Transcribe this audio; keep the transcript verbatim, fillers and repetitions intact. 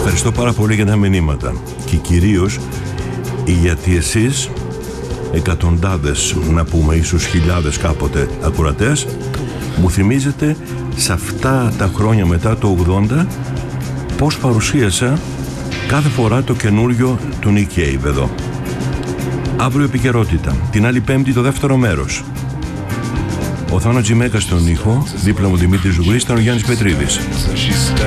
ευχαριστώ πάρα πολύ για τα μηνύματα και κυρίως γιατί εσείς, εκατοντάδες, να πούμε ίσως χιλιάδες κάποτε ακροατές, μου θυμίζετε σε αυτά τα χρόνια μετά το ογδόντα πώς παρουσίασα κάθε φορά το καινούριο του Nick Cave εδώ. Αύριο επικαιρότητα, την άλλη Πέμπτη το δεύτερο μέρος. Ο Θάνο Τζιμέκας στον ήχο, δίπλα μου Δημήτρης Ζουγλής, ήταν ο Γιάννης Πετρίδης.